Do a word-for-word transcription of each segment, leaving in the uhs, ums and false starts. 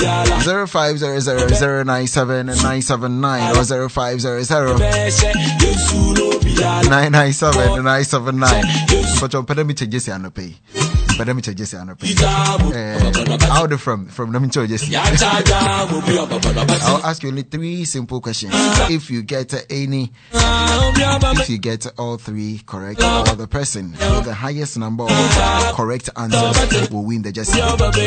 zero five zero zero zero nine seven nine seven nine or zero five zero zero nine nine seven nine seven nine. But you'll pay me to Jesse and pay. But let me check Jesse and pay. How the from from let me tell Jesse. I'll ask you only three simple questions. If you get any, if you get all three correct, or the person with the highest number of correct answers will win the Jesse.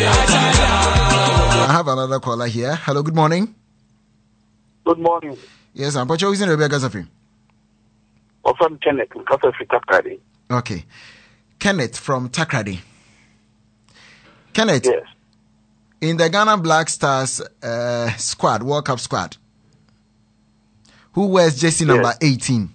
I have another caller here. Hello, good morning. Good morning. Yes, I'm Pacho. Who's in Rebecca Gazafi? I'm from Kenneth, Takrady. Okay, Kenneth from Takrady. Kenneth. Yes. In the Ghana Black Stars uh, squad, World Cup squad, who wears jersey number yes. eighteen?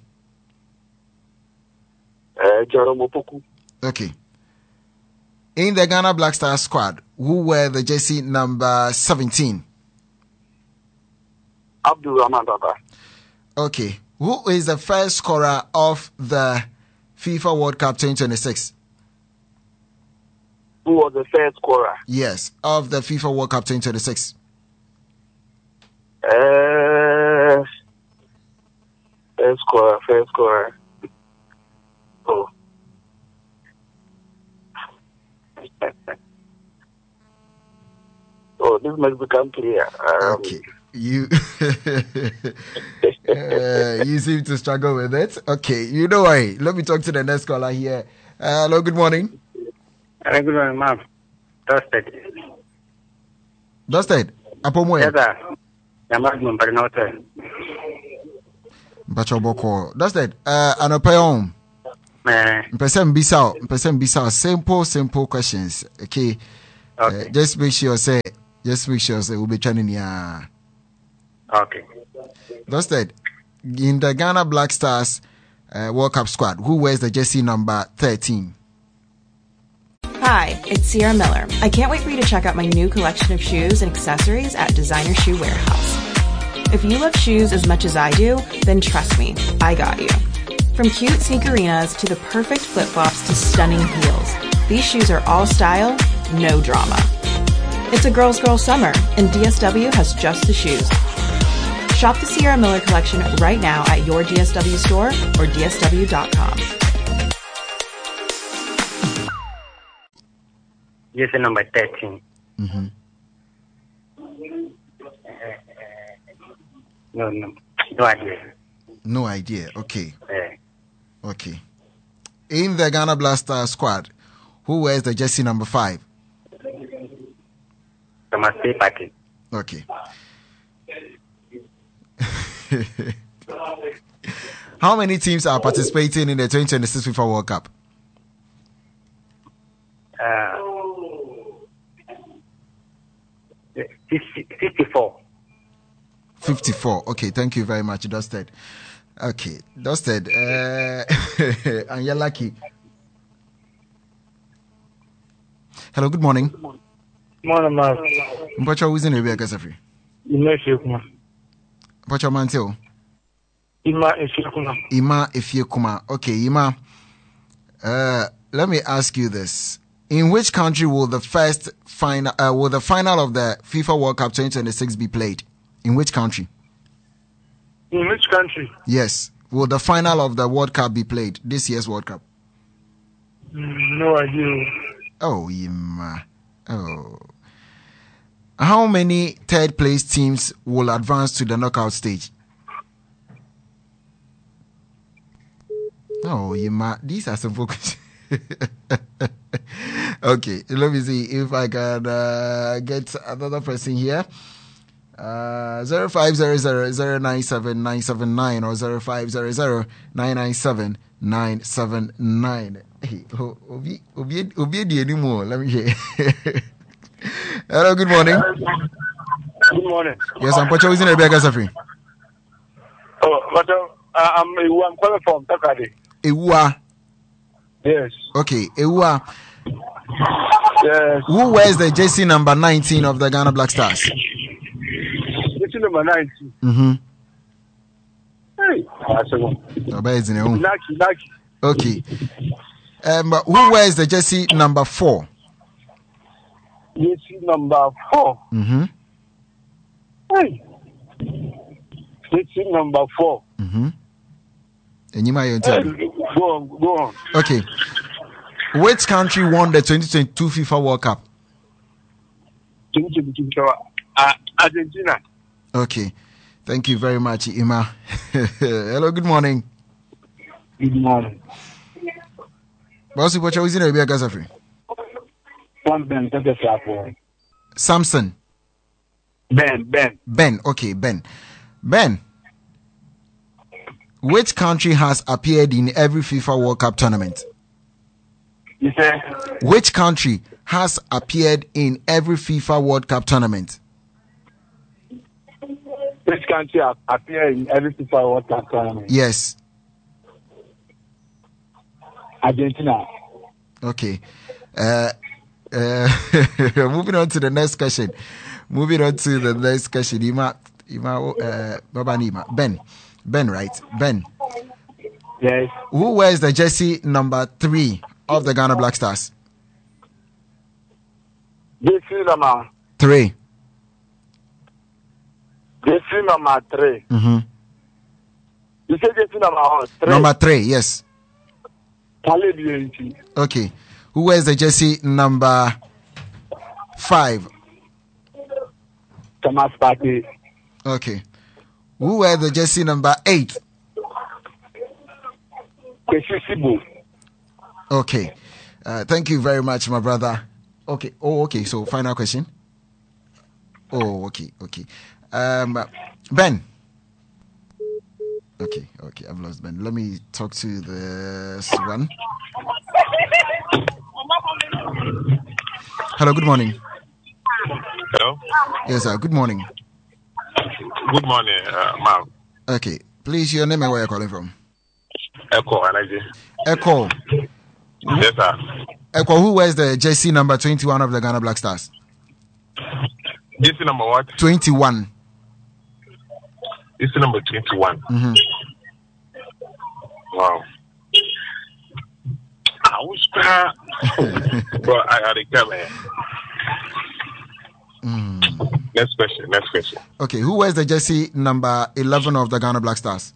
Uh, Jerome Opoku. Okay. In the Ghana Black Stars squad, who wear the jersey number seventeen? Abdul Rahman Baba. Okay. Who is the first scorer of the FIFA World Cup twenty twenty-six? Who was the first scorer? Yes, of the FIFA World Cup twenty twenty-six. Uh, first scorer, first scorer. Oh. Oh, this must become clear. Um, okay. You uh, you seem to struggle with it. Okay, you know why. Let me talk to the next caller here. Uh, hello, good morning. Hello, good morning, ma'am. Dusted. Dusted? Apomo? Yes, sir. Yamadum, but not. Bachoboko. Dusted, uh, Anopeon. Person Bissau, person Bissau. Simple, simple questions. Okay. Okay. Uh, just make sure, say, just make sure, say, we'll be training ya. Okay. Dusted, in the Ghana Black Stars uh, World Cup squad, who wears the jersey number thirteen? Hi, it's Sierra Miller. I can't wait for you to check out my new collection of shoes and accessories at Designer Shoe Warehouse. If you love shoes as much as I do, then trust me, I got you. From cute sneakerinas to the perfect flip-flops to stunning heels, these shoes are all style, no drama. It's a girl's girl summer, and D S W has just the shoes. Shop the Sierra Miller collection right now at your D S W store or D S W dot com. Jersey number thirteen. Mm-hmm. Uh, no, no, no idea. No idea. Okay. Uh, okay. In the Ghana Black Stars squad, who wears the jersey number five? Thomas Partey. Okay. How many teams are participating in the twenty twenty-six FIFA World Cup? Uh, fifty-four. fifty-four. Okay, thank you very much, Dusted. Okay, Dusted. Uh, and you're lucky. Hello, good morning. Morning, ma'am. Mpacho, who's in Rebecca Gazafi? Ima Efiekuma. Mpacho Manteo? Ima Efiekuma. Ima Efiekuma. Okay, Ima. Uh, let me ask you this. In which country will the first final, uh, will the final of the FIFA World Cup twenty twenty-six be played? In which country? In which country? Yes. Will the final of the World Cup be played? This year's World Cup? Mm, no idea. Oh, Ima. Oh. How many third place teams will advance to the knockout stage? Oh, Ima. These are simple questions. Okay, let me see if I can uh, get another person here. Uh, zero five zero zero zero nine seven nine seven nine or zero five zero zero nine nine seven nine seven nine. Hey, Obi, Obi, Obi, anymore. Let me hear. Hello, good morning. Good morning. Yes, I'm Pacho. Who's in Rebecca Gazafi? Oh, but uh, I'm I'm calling from Takrady. Ewa. Yes. Okay, Ewa. Yes. Who wears the jersey number nineteen of the Ghana Black Stars? Jersey number nineteen. Mm-hmm. Hey. Naki, Naki. Okay. Um, who wears the jersey number four? Jersey number four. Mm-hmm. number four. Mm-hmm. And you might tell me. Go on, go on. Okay. Which country won the twenty twenty-two FIFA World Cup? Uh, Argentina. Okay. Thank you very much, Ima. Hello, good morning. Good morning. Bossy, what are you doing? Be a Gaza-free. Samson. Ben, Ben. Ben, okay, Ben. Ben. Which country has appeared in every FIFA World Cup tournament? You say? Which country has appeared in every FIFA World Cup tournament? Which country has appeared in every FIFA World Cup tournament? Yes. Argentina. Okay. Uh, uh, moving on to the next question. Moving on to the next question. Ima, Ima, uh, Baba Nima. Ben. Ben, right? Ben. Yes. Who wears the jersey number three of the Ghana Black Stars? Jersey number Three. Jersey number three. Mm-hmm. You say jersey number one, three. Number three, yes. Khalid. Okay. Who wears the jersey number five? Thomas Partey. Okay. Who wears the jersey number eight? Okay. Uh, thank you very much, my brother. Okay. Oh, okay. So, final question. Oh, okay. Okay. Um, Ben. Okay. Okay. I've lost Ben. Let me talk to this one. Hello. Good morning. Hello. Yes, sir. Good morning. Good morning, uh, ma'am. Okay. Please, your name and where you're calling from. Echo, Anaji. Echo. Yes, sir. Echo, who wears the jersey number twenty-one of the Ghana Black Stars? Jersey number what? twenty-one. Jersey number twenty-one. Mm-hmm. Wow. I was proud. But I had a camera. Mm. Next question, next question. Okay, who wears the jersey number eleven of the Ghana Black Stars?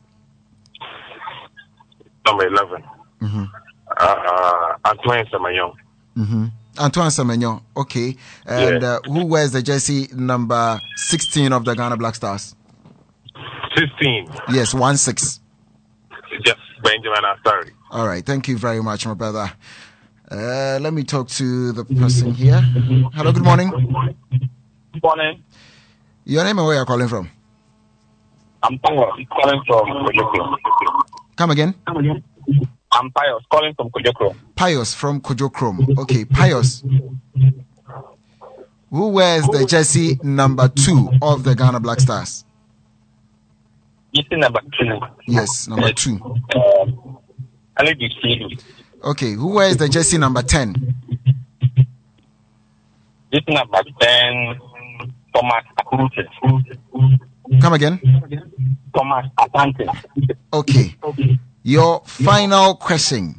Number eleven. Mm-hmm. Uh, Antoine Semenyo. Mm-hmm. Antoine Semenyo. Okay. And Yeah. uh, who wears the jersey number sixteen of the Ghana Black Stars? Fifteen. Yes, one six. Yes, Benjamin Asari. All right. Thank you very much, my brother. Uh, let me talk to the person here. Hello, good morning. Good morning. Your name and where you're calling from? I'm Pius, calling from Kojokro. Come again? I'm Pius, calling from Kojokro. Pius from Kojokrom. Okay, Pius. Who wears the jersey number two of the Ghana Black Stars? Jersey number two. Yes, number two. Um, Khalid. Okay, who wears the jersey number ten? Jersey number ten. Thomas Asante. Come again? Thomas Asante. Okay. Your final question.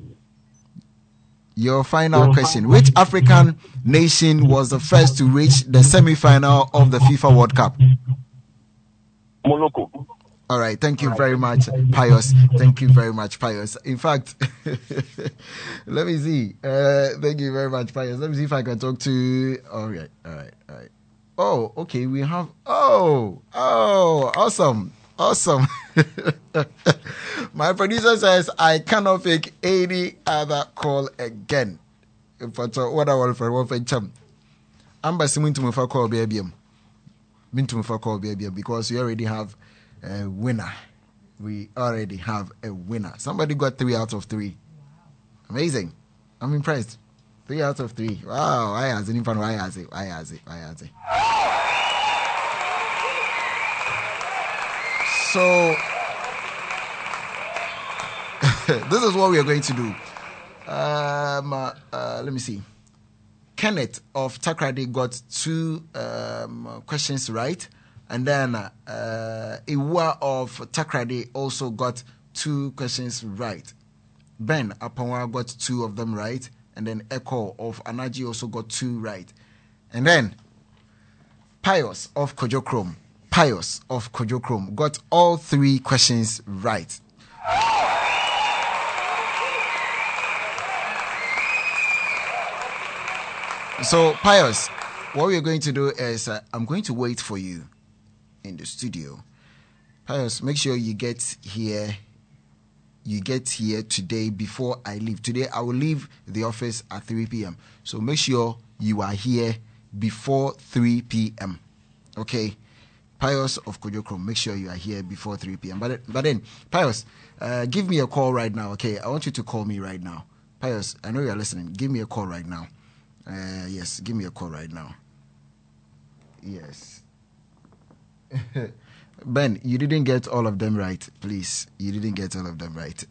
Your final question. Which African nation was the first to reach the semi-final of the FIFA World Cup? Morocco. All right. Thank you very much, Pius. Thank you very much, Pius. In fact, let me see. Uh, thank you very much, Pius. Let me see if I can talk to... All right. All right. All right. Oh, okay. We have... Oh, oh, awesome. Awesome. My producer says I cannot pick any other call again. But what I want for one for chum. I'm basing to move for call B B M. Mean to move for call B B M because we already have a winner. We already have a winner. Somebody got three out of three. Amazing. I'm impressed. Three out of three. Wow. Why has it? Why has it? Why has it? Why has it? So this is what we are going to do. Um, uh, uh, let me see. Kenneth of Takrady got two um, questions right, and then uh, Iwa of Takrady also got two questions right. Ben Aponwa got two of them right, and then Echo of Anaji also got two right, and then Pius of Kojokrom Pius of Kojo Chrome got all three questions right. So, Pius, what we're going to do is uh, I'm going to wait for you in the studio. Pius, make sure you get here. You get here today before I leave. Today, I will leave the office at three p.m. So, make sure you are here before three p.m. Okay? Pius of Kojo Chrome, make sure you are here before three p.m. But, but then, Pius, uh, give me a call right now, okay? I want you to call me right now. Pius, I know you are listening. Give me a call right now. Uh, yes, give me a call right now. Yes. Ben, you didn't get all of them right, please. You didn't get all of them right.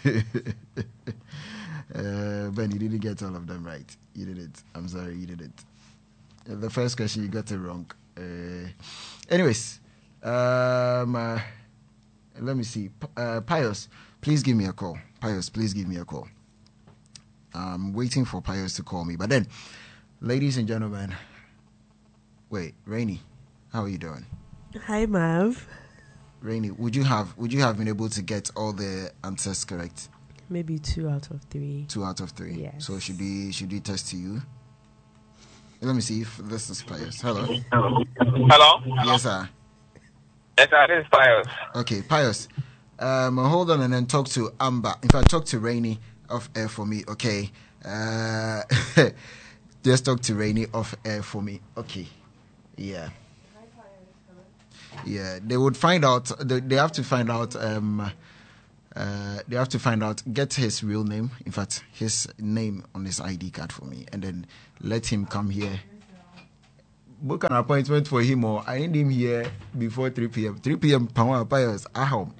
uh, Ben, you didn't get all of them right. You didn't. I'm sorry, you didn't. Uh, the first question, you got it wrong. Uh, anyways, um, uh, let me see. P- uh, Pius, please give me a call. Pius, please give me a call. I'm waiting for Pius to call me. But then, ladies and gentlemen, wait, Rainy, how are you doing? Hi, Mav. Rainy, would you have would you have been able to get all the answers correct? Maybe two out of three. Two out of three. Yes. So should we should we test to you? Let me see if this is Pius. Hello. Hello? Yes, sir. Yes, sir. This is Pius. Okay, Pius. Um, hold on and then talk to Amber. In fact, talk to Rainy off air for me. Okay. Uh, just talk to Rainy off air for me. Okay. Yeah. Yeah, they would find out. They, they have to find out. Um, uh, they have to find out. Get his real name. In fact, his name on his I D card for me, and then let him come here. Book an appointment for him, or I need him here before three p.m. three p.m. Power Pius at home.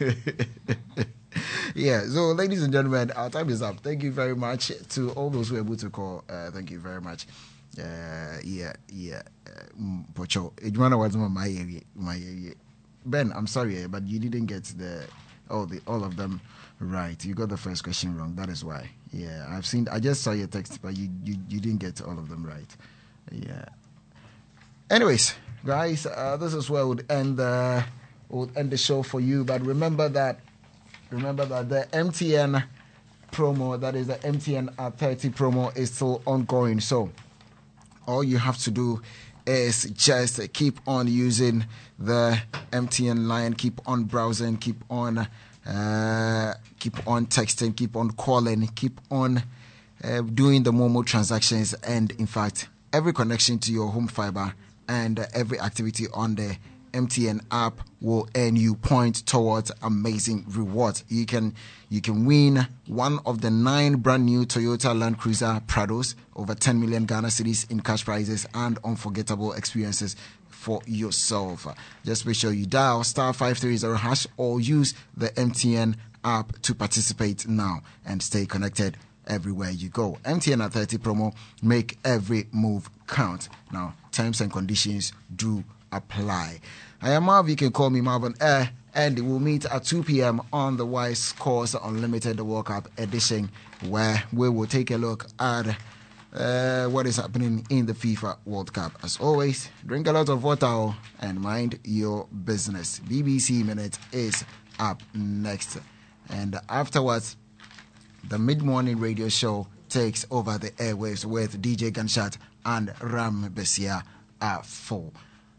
Yeah. So, ladies and gentlemen, our time is up. Thank you very much to all those who were able to call. Uh, thank you very much. Uh, yeah, yeah. Pocho, Ejwana was my area, my area. Ben, I'm sorry, but you didn't get the all the all of them right. You got the first question wrong. That is why. Yeah, I've seen. I just saw your text, but you you, you didn't get all of them right. Yeah. Anyways, guys, uh, this is where we'll end the we'll end the show for you. But remember that remember that the M T N promo, that is the M T N at thirty promo, is still ongoing. So all you have to do is just keep on using the M T N line, keep on browsing, keep on uh, keep on texting, keep on calling, keep on uh, doing the Momo transactions, and in fact, every connection to your home fiber and uh, every activity on the M T N app will earn you points towards amazing rewards. You can you can win one of the nine brand new Toyota Land Cruiser Prados, over ten million Ghana cedis in cash prizes and unforgettable experiences for yourself. Just make sure you dial star five three zero hash or use the M T N app to participate now and stay connected everywhere you go. M T N at thirty promo, make every move count. Now, terms and conditions do apply. I am Marv. You can call me Marvin Air, and we'll meet at two p.m. on the Wise Course Unlimited World Cup edition, where we will take a look at uh, what is happening in the FIFA World Cup. As always, drink a lot of water and mind your business. B B C Minute is up next, and afterwards, the mid-morning radio show takes over the airwaves with D J Gunshot and Ram Besia at four.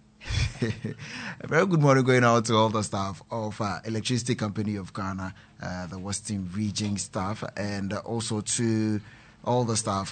A very good morning going out to all the staff of uh, Electricity Company of Ghana, uh, the Western Region staff, and also to all the staff